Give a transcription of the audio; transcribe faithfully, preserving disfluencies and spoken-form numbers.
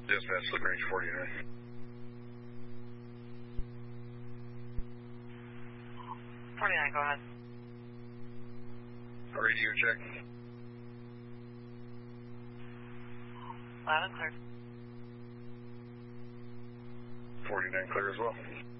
Dispatch, slip range forty-nine. forty-nine, go ahead. Radio check. Loud and clear. forty-nine clear as well.